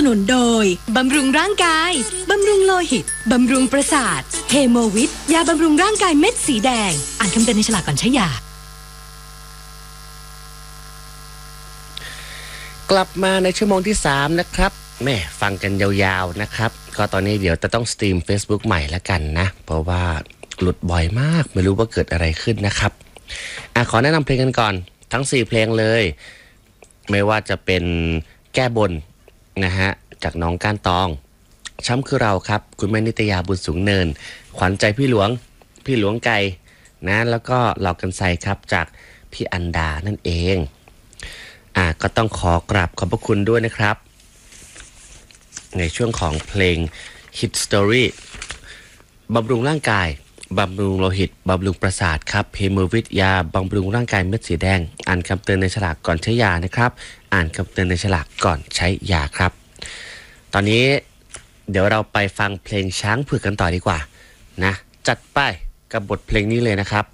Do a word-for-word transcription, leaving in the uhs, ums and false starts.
นุนโดยบำรุงร่างกายบำรุงโลหิตบำรุงประสาทเฮโมวิทยาบำรุงร่างกายเม็ดสีแดงอ่านคำเตือนในฉลากก่อนใช้ยากลับมาในชั่วโมงที่สามนะครับแม่ฟังกันยาวๆนะครับก็ตอนนี้เดี๋ยวจะต้องสตรีม Facebook ใหม่แล้วกันนะเพราะว่าหลุดบ่อยมากไม่รู้ว่าเกิดอะไรขึ้นนะครับอ่ะขอแนะนำเพลงกันก่อนทั้งสี่เพลงเลยไม่ว่าจะเป็นแก้บนนะฮะจากน้องก้านตองช้ำคือเราครับคุณแม่นิตยาบุญสูงเนินขวัญใจพี่หลวงพี่หลวงไก่นะแล้วก็หลอกกันใส่ครับจากพี่อันดานั่นเองอ่ะก็ต้องขอกราบขอบพระคุณด้วยนะครับในช่วงของเพลง Hit Story บำรุงร่างกายบำรุงโลหิตบำรุงประสาทครับเพเมอร์วิทยาบำรุงร่างกายเม็ดสีแดงอ่านคำเตือนในฉลากก่อนใช้ยานะครับอ่านคำเตือนในฉลากก่อนใช้ยาครับตอนนี้เดี๋ยวเราไปฟังเพลงช้างเผือกกันต่อดีกว่านะจัดไปกับบทเพลงนี้เลยนะครับ